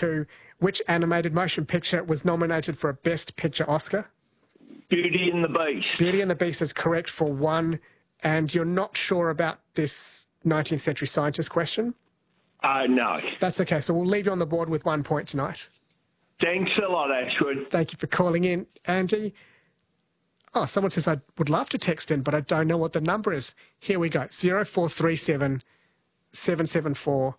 1992, which animated motion picture was nominated for a Best Picture Oscar? Beauty and the Beast. Beauty and the Beast is correct for 1, and you're not sure about this 19th century scientist question? No. That's okay, so we'll leave you on the board with 1 point tonight. Thanks a lot, Ashwood. Thank you for calling in, Andy. Oh, someone says I would love to text in, but I don't know what the number is. Here we go, 0437 774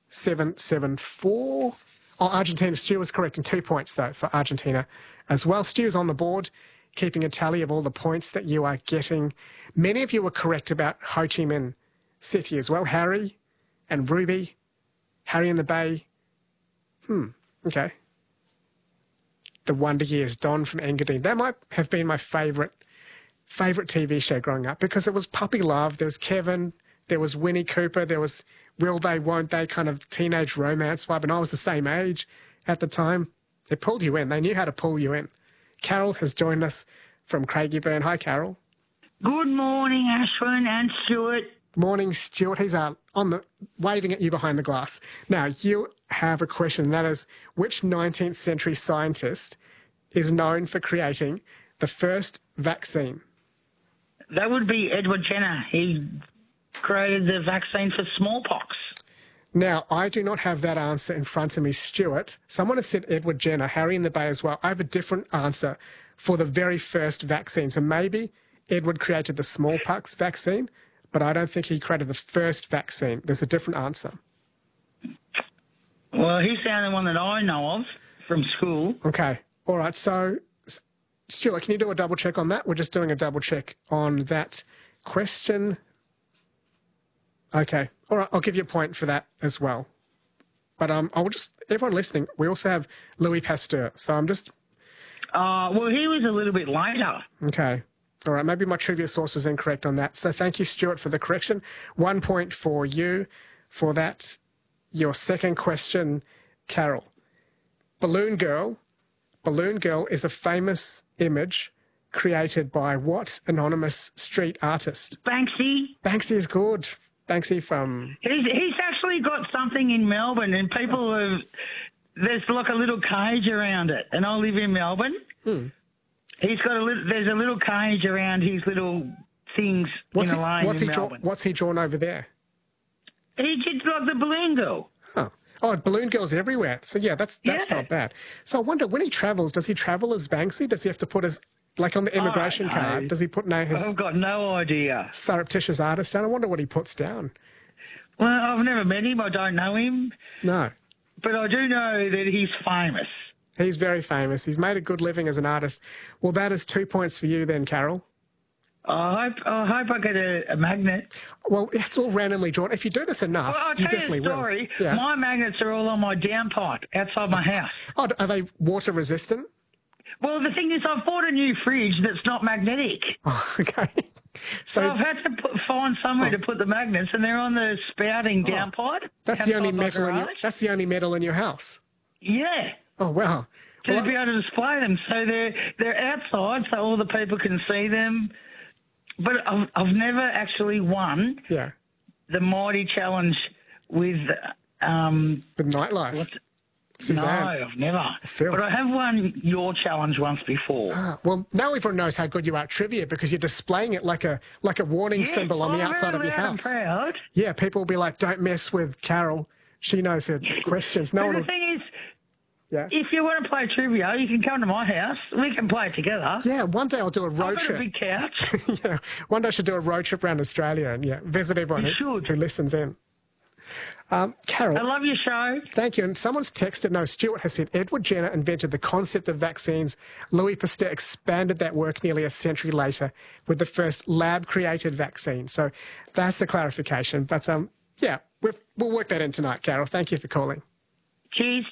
774. Oh, Argentina. Stu was correct, and 2 points, though, for Argentina as well. Stu's on the board, keeping a tally of all the points that you are getting. Many of you were correct about Ho Chi Minh City as well. Harry and Ruby. Harry in the Bay. Okay. The Wonder Years, Don from Engadine. That might have been my favourite TV show growing up because it was puppy love. There was Kevin, there was Winnie Cooper, there was will they, won't they kind of teenage romance vibe, and I was the same age at the time. They pulled you in. They knew how to pull you in. Carol has joined us from Craigieburn. Hi, Carol. Good morning, Ashwin and Stuart. Morning, Stuart. He's waving at you behind the glass. Now, you have a question, and that is, which 19th century scientist is known for creating the first vaccine? That would be Edward Jenner. He created the vaccine for smallpox. Now, I do not have that answer in front of me, Stuart. Someone has said Edward Jenner, Harry in the Bay as well. I have a different answer for the very first vaccine. So maybe Edward created the smallpox vaccine, but I don't think he created the first vaccine. There's a different answer. Well, he's the only one that I know of from school. Okay. All right. So, Stuart, can you do a double check on that? We're just doing a double check on that question. Okay. All right. I'll give you a point for that as well. But everyone listening, we also have Louis Pasteur. So I'm just... well, he was a little bit later. Okay. All right. Maybe my trivia source was incorrect on that. So thank you, Stuart, for the correction. 1 point for you for that. Your second question, Carol. Balloon Girl. Balloon Girl is a famous image created by what anonymous street artist? Banksy. Banksy is good. Banksy from... He's actually got something in Melbourne, and people have... There's like a little cage around it, and I live in Melbourne. He's got there's a little cage around his little things in a lane in Melbourne. What's he drawn over there? He did like the Balloon Girl. Oh, Balloon Girl's everywhere. So, yeah, that's not bad. So I wonder, when he travels, does he travel as Banksy? Does he have to put his... Like on the immigration card, does he put his... I've got no idea. Surreptitious artist down? I wonder what he puts down. Well, I've never met him. I don't know him. No. But I do know that he's famous. He's very famous. He's made a good living as an artist. Well, that is 2 points for you then, Carol. I hope I get a magnet. Well, it's all randomly drawn. If you do this enough, I'll you tell definitely you a story. will. Yeah. My magnets are all on my downpipe outside my house. Oh, are they water resistant? Well, the thing is, I've bought a new fridge that's not magnetic. Oh, okay. So I've had to find somewhere to put the magnets, and they're on the spouting downpipe. That's the only metal in that's the only metal in your house. Yeah. Oh wow. To be able to display them, so they're outside, so all the people can see them. But I've never actually won. Yeah. The Mighty Challenge with Nightlife. Suzanne. No, I've never. But I have won your challenge once before. Well, now everyone knows how good you are at trivia because you're displaying it like a warning symbol on the outside of your house. I'm proud. Yeah, people will be like, don't mess with Carol. She knows her questions. No. But the thing is, if you want to play trivia, you can come to my house. We can play it together. Yeah, one day I'll do a road trip. I've got a big couch. Yeah, one day I should do a road trip around Australia and visit everyone who listens in. Carol. I love your show. Thank you. And someone's texted, no, Stuart has said, Edward Jenner invented the concept of vaccines. Louis Pasteur expanded that work nearly a century later with the first lab-created vaccine. So that's the clarification. But, we'll work that in tonight, Carol. Thank you for calling. Cheers.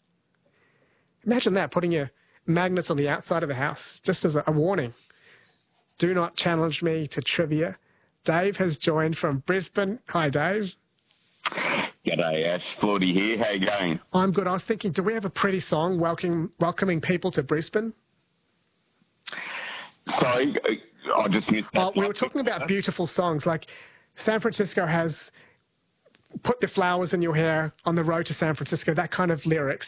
Imagine that, putting your magnets on the outside of the house, just as a warning. Do not challenge me to trivia. Dave has joined from Brisbane. Hi, Dave. G'day, Ash. Claudie here. How you going? I'm good. I was thinking, do we have a pretty song welcoming people to Brisbane? Sorry, I just missed that. We were talking about beautiful songs. Like San Francisco has Put the Flowers in Your Hair on the Road to San Francisco, that kind of lyrics.